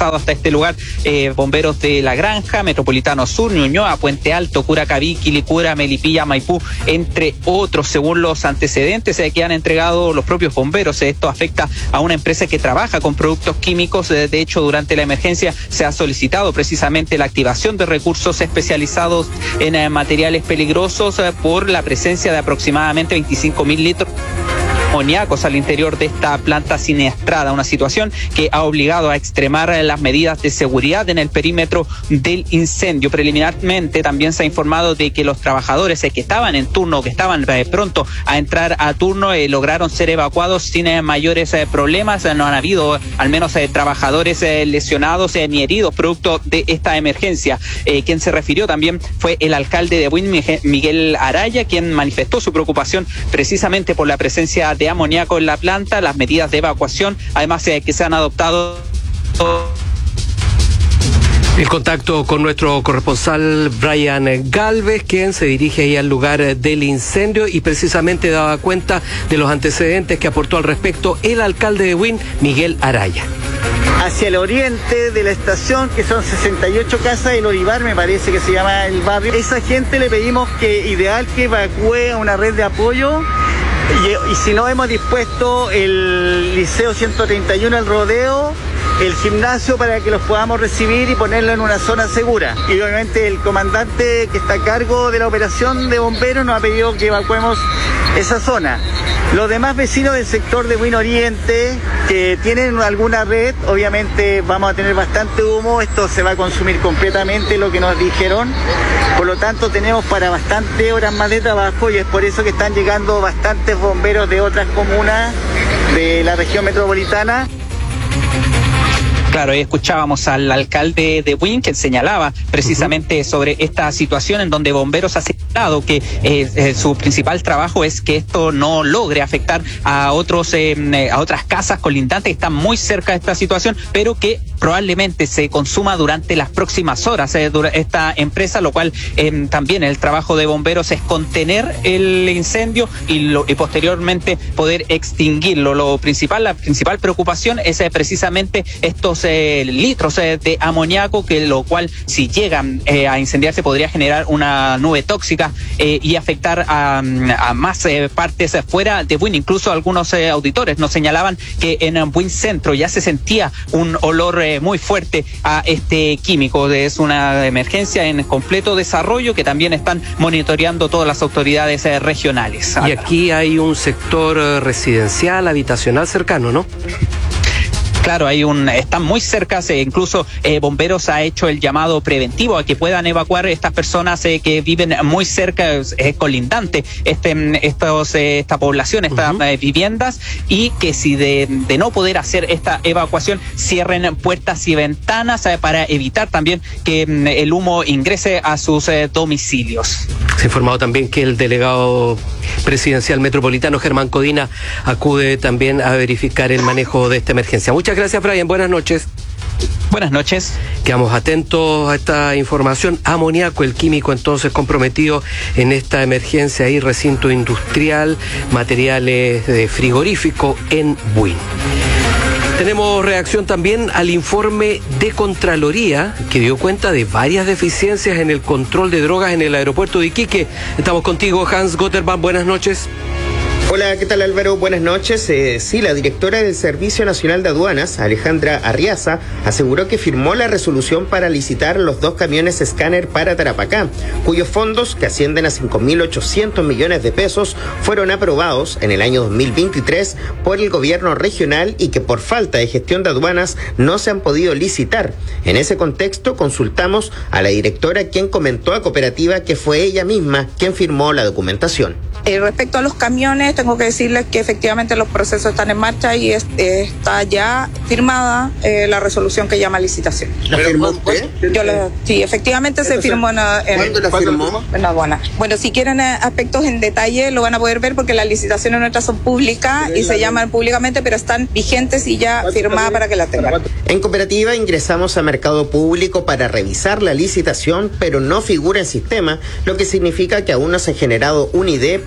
desplazado hasta este lugar bomberos de La Granja, Metropolitano Sur, Ñuñoa, Puente Alto, Curacaví, Quilicura, Melipilla, Maipú, entre otros, según los antecedentes que han entregado los propios bomberos. Esto afecta a una empresa que trabaja con productos químicos. De hecho, durante la emergencia se ha solicitado precisamente la activación de recursos especializados en materiales peligrosos por la presencia de aproximadamente 25.000 litros amoníacos al interior de esta planta siniestrada, una situación que ha obligado a extremar las medidas de seguridad en el perímetro del incendio. Preliminarmente también se ha informado de que los trabajadores que estaban en turno, que estaban pronto a entrar a turno, lograron ser evacuados sin mayores problemas. No han habido al menos trabajadores lesionados ni heridos producto de esta emergencia. Quien se refirió también fue el alcalde de Buin, Miguel Araya, quien manifestó su preocupación precisamente por la presencia de amoníaco en la planta, las medidas de evacuación, además que se han adoptado. El contacto con nuestro corresponsal Brian Galvez, quien se dirige ahí al lugar del incendio y precisamente daba cuenta de los antecedentes que aportó al respecto el alcalde de Buin, Miguel Araya. Hacia el oriente de la estación, que son 68 casas, el Olivar me parece que se llama el barrio. Esa gente le pedimos que ideal que evacúe a una red de apoyo. Y si no, hemos dispuesto el Liceo 131, el rodeo, el gimnasio, para que los podamos recibir y ponerlo en una zona segura. Y obviamente el comandante que está a cargo de la operación de bomberos nos ha pedido que evacuemos esa zona. Los demás vecinos del sector de Buin Oriente que tienen alguna red, obviamente vamos a tener bastante humo, esto se va a consumir completamente, lo que nos dijeron. Por lo tanto, tenemos para bastantes horas más de trabajo y es por eso que están llegando bastantes bomberos de otras comunas de la región metropolitana. Claro, escuchábamos al alcalde de Buin, que señalaba precisamente sobre esta situación en donde bomberos ha señalado que su principal trabajo es que esto no logre afectar a otras casas colindantes que están muy cerca de esta situación, pero que probablemente se consuma durante las próximas horas esta empresa, lo cual también el trabajo de bomberos es contener el incendio y posteriormente poder extinguirlo. La principal preocupación es precisamente estos litros de amoníaco, que lo cual si llegan a incendiarse podría generar una nube tóxica y afectar a más partes fuera de Buin. Incluso algunos auditores nos señalaban que en Buin Centro ya se sentía un olor muy fuerte a este químico. Es una emergencia en completo desarrollo que también están monitoreando todas las autoridades regionales. Y aquí hay un sector residencial, habitacional cercano, ¿no? Claro, están muy cerca, incluso bomberos ha hecho el llamado preventivo a que puedan evacuar estas personas que viven muy cerca, colindante esta población, estas viviendas, y que si de no poder hacer esta evacuación, cierren puertas y ventanas para evitar también que el humo ingrese a sus domicilios. Se ha informado también que el delegado presidencial metropolitano Germán Codina acude también a verificar el manejo de esta emergencia. Muchas gracias, Brian. Buenas noches. Buenas noches. Quedamos atentos a esta información. Amoníaco, el químico entonces comprometido en esta emergencia y recinto industrial, materiales de frigorífico en Buin. Tenemos reacción también al informe de Contraloría que dio cuenta de varias deficiencias en el control de drogas en el aeropuerto de Iquique. Estamos contigo, Hans Gotterman. Buenas noches. Hola, ¿qué tal, Álvaro? Buenas noches. Sí, la directora del Servicio Nacional de Aduanas, Alejandra Arriaza, aseguró que firmó la resolución para licitar los 2 camiones escáner para Tarapacá, cuyos fondos, que ascienden a 5.800 millones de pesos, fueron aprobados en el año 2023 por el gobierno regional y que por falta de gestión de aduanas no se han podido licitar. En ese contexto, consultamos a la directora, quien comentó a Cooperativa que fue ella misma quien firmó la documentación. Respecto a los camiones, tengo que decirles que efectivamente los procesos están en marcha y está ya firmada la resolución que llama licitación. ¿La firmó usted? Sí, efectivamente se firmó ¿Cuándo la firmó? En aduana. Bueno, si quieren aspectos en detalle lo van a poder ver porque las licitaciones nuestras son públicas y se llaman públicamente, pero están vigentes y ya firmadas para que la tengan. En Cooperativa ingresamos a Mercado Público para revisar la licitación, pero no figura en sistema, lo que significa que aún no se ha generado una idea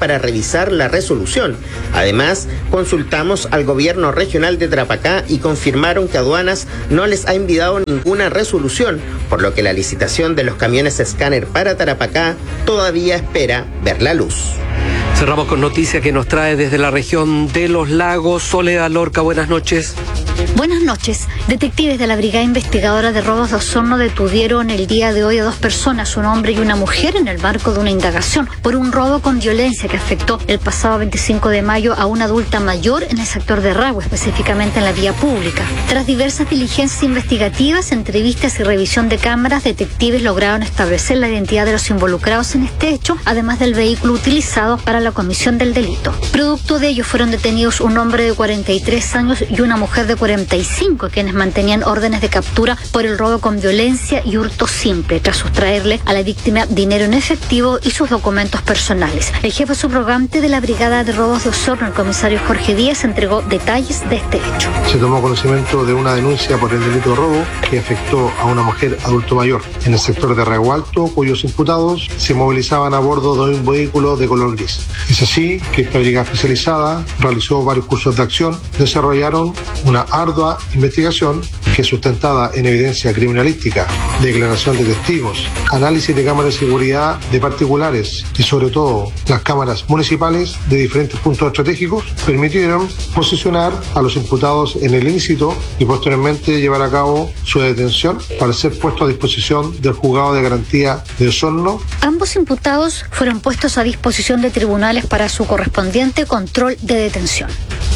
para revisar la resolución. Además, consultamos al gobierno regional de Tarapacá y confirmaron que Aduanas no les ha enviado ninguna resolución, por lo que la licitación de los camiones escáner para Tarapacá todavía espera ver la luz. Cerramos con noticia que nos trae desde la región de Los Lagos. Soledad Lorca, buenas noches. Buenas noches. Detectives de la Brigada Investigadora de Robos de Osorno detuvieron el día de hoy a 2 personas, un hombre y una mujer, en el marco de una indagación por un robo con violencia que afectó el pasado 25 de mayo a una adulta mayor en el sector de Rahue, específicamente en la vía pública. Tras diversas diligencias investigativas, entrevistas y revisión de cámaras, detectives lograron establecer la identidad de los involucrados en este hecho, además del vehículo utilizado para la comisión del delito. Producto de ello fueron detenidos un hombre de 43 años y una mujer de 45, quienes mantenían órdenes de captura por el robo con violencia y hurto simple, tras sustraerle a la víctima dinero en efectivo y sus documentos personales. El jefe subrogante de la Brigada de Robos de Osorno, el comisario Jorge Díaz, entregó detalles de este hecho. Se tomó conocimiento de una denuncia por el delito de robo que afectó a una mujer adulto mayor en el sector de Rahue Alto, cuyos imputados se movilizaban a bordo de un vehículo de color gris. Es así que esta brigada especializada realizó varios cursos de acción, desarrollaron una ardua investigación que, sustentada en evidencia criminalística, declaración de testigos, análisis de cámaras de seguridad de particulares y sobre todo las cámaras municipales de diferentes puntos estratégicos, permitieron posicionar a los imputados en el ilícito y posteriormente llevar a cabo su detención para ser puesto a disposición del juzgado de garantía de Osorno. Ambos imputados fueron puestos a disposición de tribunales para su correspondiente control de detención.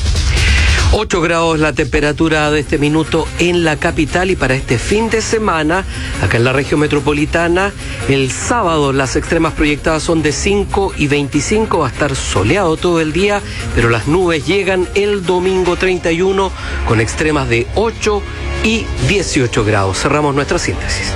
8 grados la temperatura de este minuto en la capital, y para este fin de semana, acá en la región metropolitana, el sábado las extremas proyectadas son de 5 y 25, va a estar soleado todo el día, pero las nubes llegan el domingo 31 con extremas de 8 y 18 grados. Cerramos nuestra síntesis.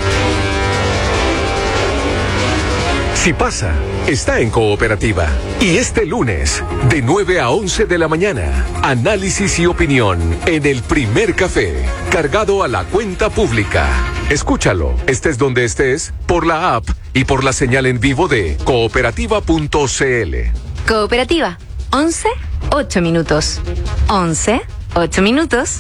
Si pasa, está en Cooperativa. Y este lunes, de 9 a 11 de la mañana, análisis y opinión en el primer café, cargado a la cuenta pública. Escúchalo, estés donde estés, por la app y por la señal en vivo de cooperativa.cl. Cooperativa, 11, 8 minutos. 11, 8 minutos.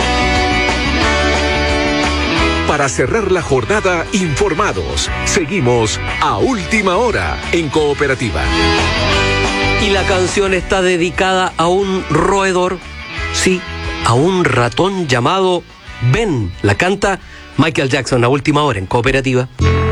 Para cerrar la jornada informados, seguimos a última hora en Cooperativa. Y la canción está dedicada a un roedor, sí, a un ratón llamado Ben. La canta Michael Jackson a última hora en Cooperativa.